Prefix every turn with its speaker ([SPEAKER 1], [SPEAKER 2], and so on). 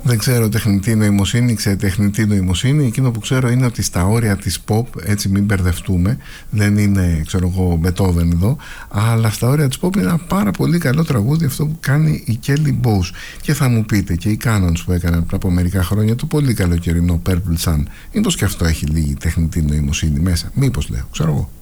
[SPEAKER 1] Δεν ξέρω τεχνητή νοημοσύνη, τεχνητή νοημοσύνη. Εκείνο που ξέρω είναι ότι στα όρια της pop, έτσι μην μπερδευτούμε, δεν είναι, ξέρω εγώ, Μπετόβεν εδώ, αλλά στα όρια της pop είναι ένα πάρα πολύ καλό τραγούδι αυτό που κάνει η Kelly Bowes. Και θα μου πείτε, και οι Cannons που έκαναν πριν από μερικά χρόνια το πολύ καλοκαιρινό Purple Sun, μήπως και αυτό έχει λίγη τεχνητή νοημοσύνη μέσα? Μήπως, λέω, ξέρω εγώ.